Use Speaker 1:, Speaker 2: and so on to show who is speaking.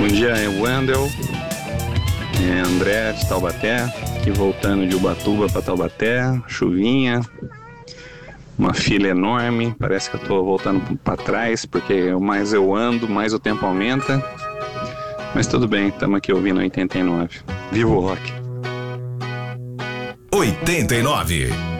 Speaker 1: Bom dia, é Wendel, André de Taubaté, aqui voltando de Ubatuba para Taubaté, chuvinha, uma fila enorme, parece que eu tô voltando para trás, porque mais eu ando, mais o tempo aumenta, mas tudo bem, estamos aqui ouvindo 89. Viva o rock!
Speaker 2: 89.